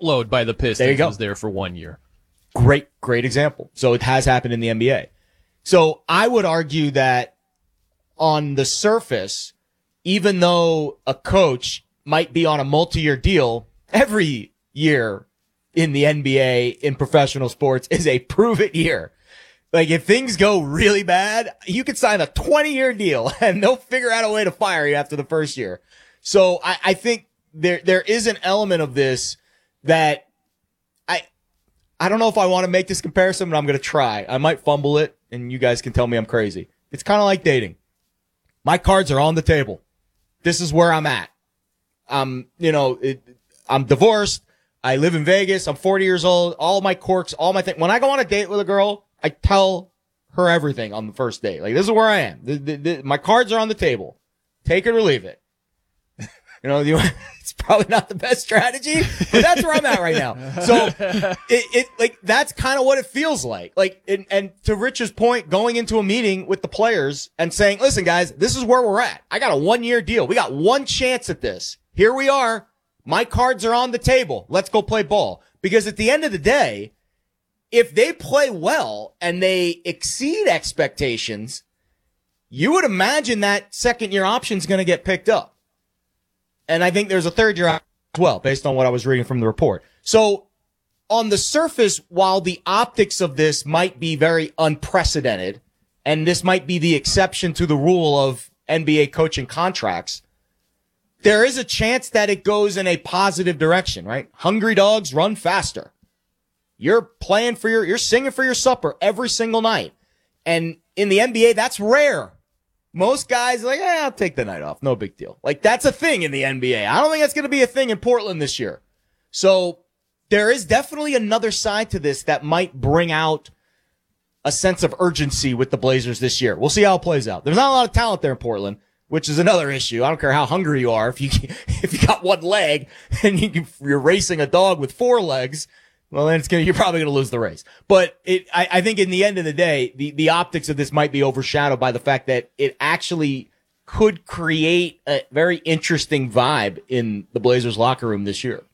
boatload by the Pistons was there for 1 year. Great example. So it has happened in the NBA. So I would argue that on the surface, even though a coach might be on a multi-year deal, every year in the NBA, in professional sports, is a prove-it year. Like, if things go really bad, you could sign a 20-year deal, and they'll figure out a way to fire you after the first year. So I think there is an element of this that I don't know if I want to make this comparison, but I'm going to try. I might fumble it, and you guys can tell me I'm crazy. It's kind of like dating. My cards are on the table. This is where I'm at. I'm divorced. I live in Vegas. I'm 40 years old. All my quirks, all my things. When I go on a date with a girl, I tell her everything on the first date. Like, this is where I am. My cards are on the table. Take it or leave it. It's probably not the best strategy, but that's where I'm at right now. So that's kind of what it feels like. And to Rich's point, going into a meeting with the players and saying, listen, guys, this is where we're at. I got a 1-year deal. We got one chance at this. Here we are. My cards are on the table. Let's go play ball. Because at the end of the day, if they play well and they exceed expectations, you would imagine that second-year option is going to get picked up. And I think there's a third-year option as well, based on what I was reading from the report. So on the surface, while the optics of this might be very unprecedented, and this might be the exception to the rule of NBA coaching contracts, there is a chance that it goes in a positive direction, right? Hungry dogs run faster. You're you're singing for your supper every single night. And in the NBA, that's rare. Most guys are like, I'll take the night off. No big deal. Like, that's a thing in the NBA. I don't think that's going to be a thing in Portland this year. So there is definitely another side to this that might bring out a sense of urgency with the Blazers this year. We'll see how it plays out. There's not a lot of talent there in Portland, which is another issue. I don't care how hungry you are. If you got one leg and you're racing a dog with 4 legs, well, then you're probably going to lose the race. But I think in the end of the day, the optics of this might be overshadowed by the fact that it actually could create a very interesting vibe in the Blazers locker room this year.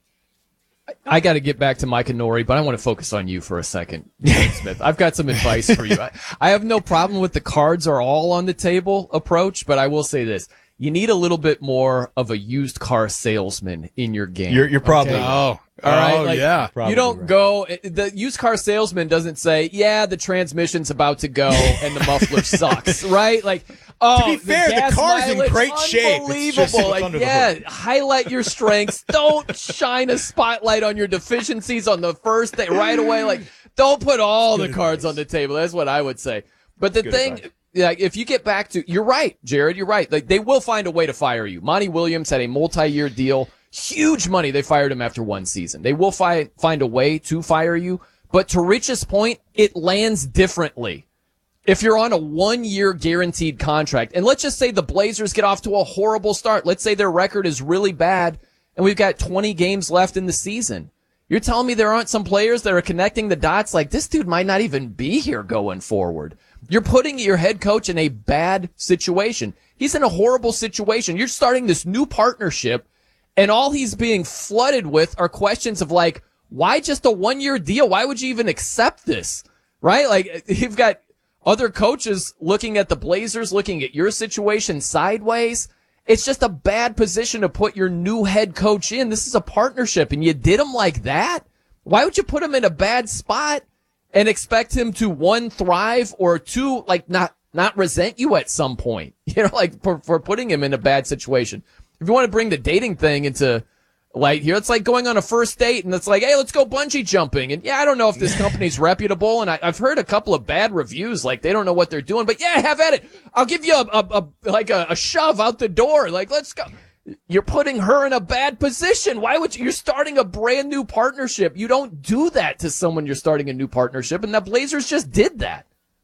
I got to get back to Micah Nori, but I want to focus on you for a second, Smith. I've got some advice for you. I have no problem with the cards are all on the table approach, but I will say this. You need a little bit more of a used car salesman in your game. You're probably okay? right. All right, yeah. You don't go. The used car salesman doesn't say, "Yeah, the transmission's about to go and the muffler sucks." Right? Like, to be fair, the car's in great shape. Unbelievable. Like, highlight your strengths. Don't shine a spotlight on your deficiencies on the first day right away. Like, don't put all the cards on the table. That's what I would say. But the thing. Yeah, if you get back to, you're right, Jared, you're right. Like, they will find a way to fire you. Monty Williams had a multi-year deal, huge money. They fired him after 1 season. They will find a way to fire you. But to Rich's point, it lands differently. If you're on a 1-year guaranteed contract, and let's just say the Blazers get off to a horrible start. Let's say their record is really bad, and we've got 20 games left in the season. You're telling me there aren't some players that are connecting the dots like, this dude might not even be here going forward. You're putting your head coach in a bad situation. He's in a horrible situation. You're starting this new partnership, and all he's being flooded with are questions of like, why just a 1-year deal? Why would you even accept this? Right? Like, you've got other coaches looking at the Blazers, looking at your situation sideways. It's just a bad position to put your new head coach in. This is a partnership, and you did him like that? Why would you put him in a bad spot and expect him to, 1, thrive, or 2, like, not resent you at some point? You know, like, for putting him in a bad situation. If you want to bring the dating thing into light here, it's like going on a first date and it's like, hey, let's go bungee jumping. And yeah, I don't know if this company's reputable, and I've heard a couple of bad reviews, like they don't know what they're doing, but yeah, have at it. I'll give you a shove out the door. Like, let's go. You're putting her in a bad position. Why would you're starting a brand new partnership? You don't do that to someone you're starting a new partnership, and the Blazers just did that.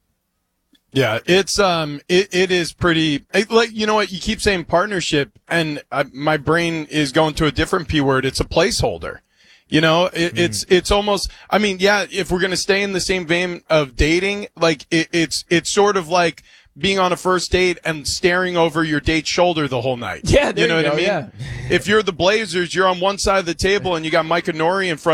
Yeah, it's it is pretty, like, you know what, you keep saying partnership, and my brain is going to a different P word. It's a placeholder. You know, it's almost, I mean, yeah, if we're going to stay in the same vein of dating, like it's sort of like being on a first date and staring over your date's shoulder the whole night. Yeah, there you know you what go, I mean? Yeah. If you're the Blazers, you're on one side of the table and you got Micah Nori in front